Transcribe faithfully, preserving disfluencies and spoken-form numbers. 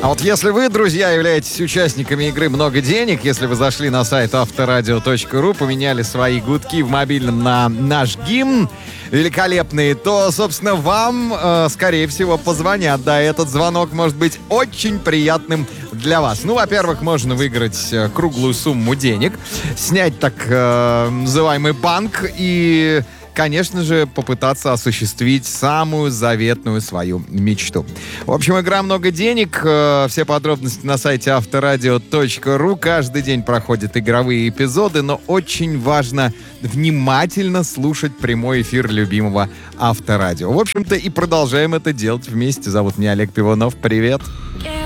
А вот если вы, друзья, являетесь участниками игры «Много денег», если вы зашли на сайт авторадио точка ру, поменяли свои гудки в мобильном на наш гимн великолепный, то, собственно, вам, э, скорее всего, позвонят. Да, этот звонок может быть очень приятным для вас. Ну, во-первых, можно выиграть э, круглую сумму денег, снять так э, называемый банк и... конечно же, попытаться осуществить самую заветную свою мечту. В общем, игра «Много денег». Все подробности на сайте авторадио точка ру. Каждый день проходят игровые эпизоды, но очень важно внимательно слушать прямой эфир любимого Авторадио. В общем-то, и продолжаем это делать вместе. Зовут меня Олег Пивунов. Привет.